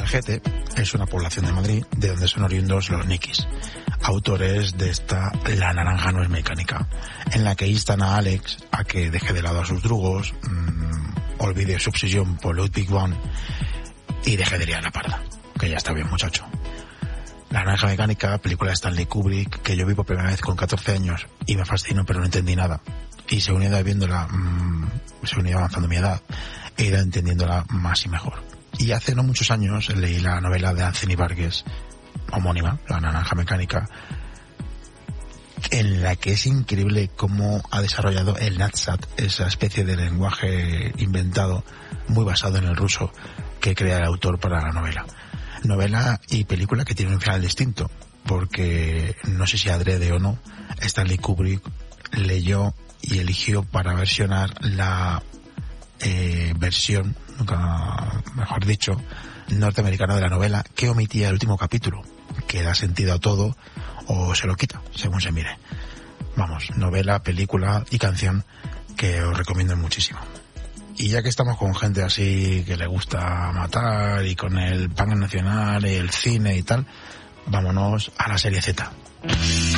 Algete es una población de Madrid de donde son oriundos los Nikis, autores de esta La naranja no es mecánica, en la que instan a Alex a que deje de lado a sus drugos, olvide su obsesión por Ludwig van y deje de liar la parda, que ya está bien, muchacho. La naranja mecánica, película de Stanley Kubrick, que yo vi por primera vez con 14 años y me fascinó, pero no entendí nada. Y según he ido viéndola, según he ido avanzando mi edad, he ido entendiéndola más y mejor. Y hace no muchos años leí la novela de Anthony Burgess, homónima, La naranja mecánica, en la que es increíble cómo ha desarrollado el Nadsat, esa especie de lenguaje inventado, muy basado en el ruso, que crea el autor para la novela. Novela y película que tiene un final distinto, porque no sé si adrede o no, Stanley Kubrick leyó y eligió para versionar la versión, nunca mejor dicho, norteamericana de la novela, que omitía el último capítulo, que da sentido a todo o se lo quita, según se mire. Vamos, novela, película y canción que os recomiendo muchísimo. Y ya que estamos con gente así que le gusta matar y con el punk nacional y el cine y tal, vámonos a la serie Z.